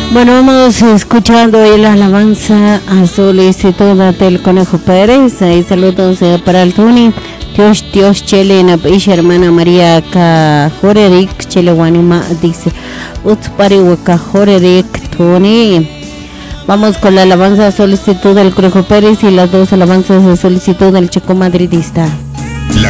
Bueno, vamos escuchando hoy la alabanza a solicitud del Conejo Pérez. Y saludos para el Tony. Dios Chele, y hermana María Cajorerik, Chele Wanima, dice Utpari Cajorerik, Tony. Vamos con la alabanza a solicitud del Conejo Pérez y las dos alabanzas a solicitud del Chico Madridista.